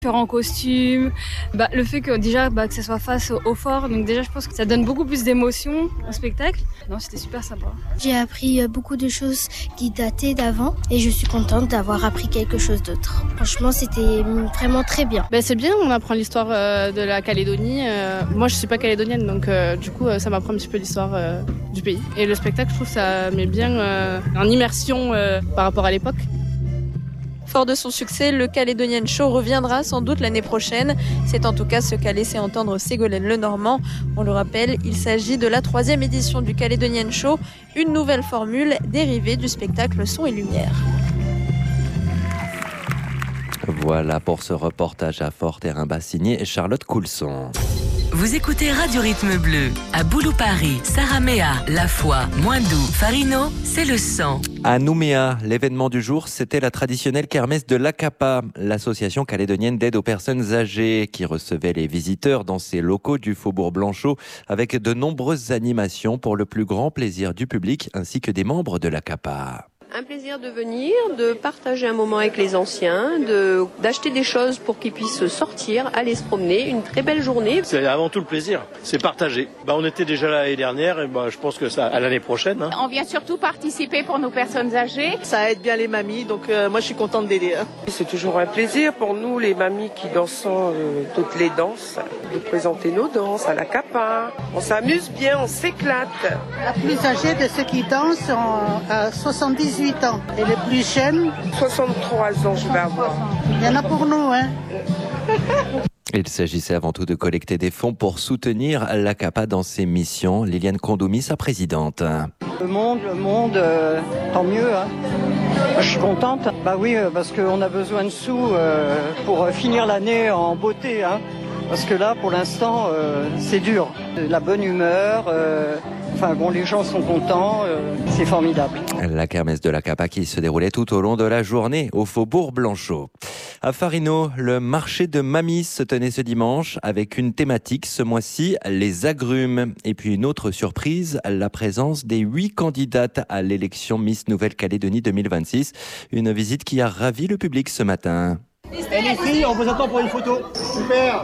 En costume, le fait que déjà que ça soit face au fort, donc déjà je pense que ça donne beaucoup plus d'émotion au spectacle. Non, c'était super sympa. J'ai appris beaucoup de choses qui dataient d'avant et je suis contente d'avoir appris quelque chose d'autre. Franchement, c'était vraiment très bien. C'est bien, on apprend l'histoire de la Calédonie. Moi, je suis pas calédonienne, donc du coup, ça m'apprend un petit peu l'histoire du pays. Et le spectacle, je trouve, ça met bien en immersion par rapport à l'époque. Fort de son succès, le Calédonian Show reviendra sans doute l'année prochaine. C'est en tout cas ce qu'a laissé entendre Ségolène Lenormand. On le rappelle, il s'agit de la 3e édition du Calédonian Show, une nouvelle formule dérivée du spectacle Son et Lumière. Voilà pour ce reportage à Fort-Terrain-Bas signé Charlotte Coulson. Vous écoutez Radio Rythme Bleu. À Boulou-Paris, Saramea, La Foi, Moindou, Farino, c'est le sang. À Nouméa, l'événement du jour, c'était la traditionnelle kermesse de l'ACAPA, l'association calédonienne d'aide aux personnes âgées, qui recevait les visiteurs dans ses locaux du Faubourg Blanchot, avec de nombreuses animations pour le plus grand plaisir du public, ainsi que des membres de l'ACAPA. Un plaisir de venir, de partager un moment avec les anciens, d'acheter des choses pour qu'ils puissent sortir, aller se promener. Une très belle journée. C'est avant tout le plaisir, c'est partager. On était déjà là l'année dernière et je pense que ça à l'année prochaine. On vient surtout participer pour nos personnes âgées. Ça aide bien les mamies, donc moi je suis contente d'aider. C'est toujours un plaisir pour nous, les mamies qui dansons toutes les danses, de présenter nos danses à l'ACAPA. On s'amuse bien, on s'éclate. La plus âgée de ceux qui dansent a 78 ans. Et les plus jeunes 63 ans, je vais avoir. Il y en a pour nous, hein. Il s'agissait avant tout de collecter des fonds pour soutenir l'ACAPA dans ses missions. Liliane Condoumi, sa présidente. Le monde, tant mieux. Hein. Je suis contente. Oui, parce qu'on a besoin de sous pour finir l'année en beauté. Hein. Parce que là, pour l'instant, c'est dur. La bonne humeur... les gens sont contents, c'est formidable. La kermesse de l'ACAPA qui se déroulait tout au long de la journée au Faubourg Blanchot. À Farino, le marché de Mamis se tenait ce dimanche avec une thématique ce mois-ci, les agrumes. Et puis une autre surprise, la présence des 8 candidates à l'élection Miss Nouvelle-Calédonie 2026. Une visite qui a ravi le public ce matin. Et les filles, on vous attend pour une photo. Super.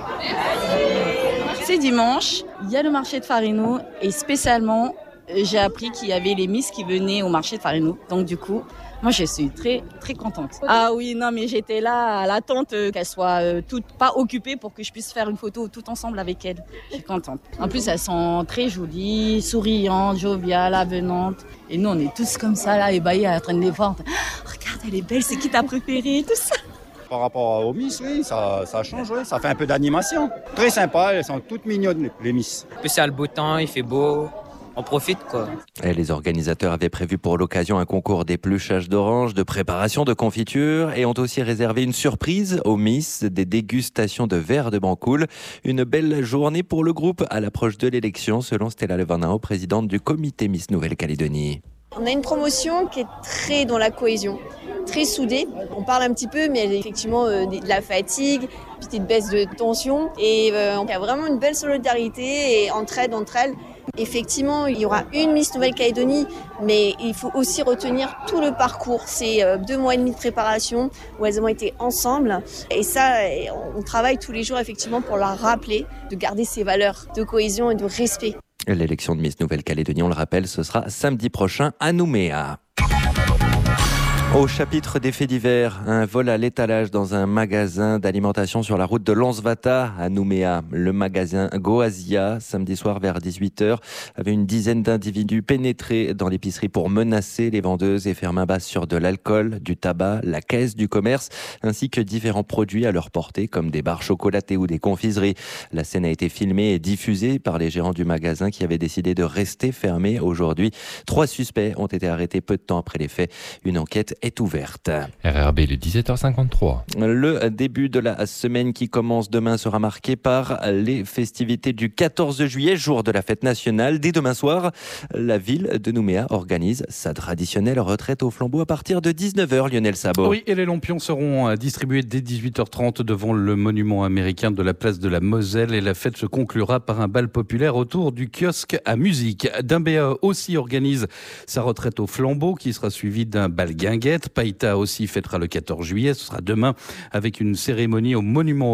C'est dimanche, il y a le marché de Farino et spécialement, j'ai appris qu'il y avait les Miss qui venaient au marché de Farino. Donc du coup, moi je suis très très contente. Ah oui, non mais j'étais là à l'attente qu'elles soient toutes pas occupées pour que je puisse faire une photo tout ensemble avec elles. Je suis contente. En plus elles sont très jolies, souriantes, joviales, avenantes. Et nous on est tous comme ça là, ébahis en train de les voir. Regarde, elle est belle, c'est qui ta préférée, tout ça. Par rapport aux Miss, oui, ça change, oui. Ça fait un peu d'animation. Très sympa, elles sont toutes mignonnes, les Miss. En plus, c'est le beau temps, il fait beau, on profite, quoi. Et les organisateurs avaient prévu pour l'occasion un concours d'épluchage d'oranges, de préparation de confiture et ont aussi réservé une surprise aux Miss, des dégustations de verres de Bancoul. Une belle journée pour le groupe à l'approche de l'élection, selon Stella Levanao, présidente du comité Miss Nouvelle-Calédonie. On a une promotion qui est très dans la cohésion, très soudée. On parle un petit peu, mais il y a effectivement de la fatigue, une petite baisse de tension. Et il y a vraiment une belle solidarité et entraide entre elles. Effectivement, il y aura une Miss Nouvelle-Calédonie, mais il faut aussi retenir tout le parcours. C'est 2 mois et demi de préparation où elles ont été ensemble. Et ça, on travaille tous les jours effectivement pour leur rappeler de garder ces valeurs de cohésion et de respect. L'élection de Miss Nouvelle-Calédonie, on le rappelle, ce sera samedi prochain à Nouméa. Au chapitre des faits divers, un vol à l'étalage dans un magasin d'alimentation sur la route de Lansvata à Nouméa. Le magasin Goasia, samedi soir vers 18h, avait une dizaine d'individus pénétrés dans l'épicerie pour menacer les vendeuses et faire main basse sur de l'alcool, du tabac, la caisse du commerce, ainsi que différents produits à leur portée, comme des barres chocolatées ou des confiseries. La scène a été filmée et diffusée par les gérants du magasin qui avaient décidé de rester fermés aujourd'hui. 3 suspects ont été arrêtés peu de temps après les faits. Une enquête est ouverte. RRB, le 17h53. Le début de la semaine qui commence demain sera marqué par les festivités du 14 juillet, jour de la fête nationale. Dès demain soir, la ville de Nouméa organise sa traditionnelle retraite au flambeau à partir de 19h, Lionel Sabot. Oui, et les lampions seront distribués dès 18h30 devant le monument américain de la place de la Moselle et la fête se conclura par un bal populaire autour du kiosque à musique. Dimbéa aussi organise sa retraite au flambeau qui sera suivi d'un bal guinguette. Païta aussi fêtera le 14 juillet, ce sera demain avec une cérémonie au monument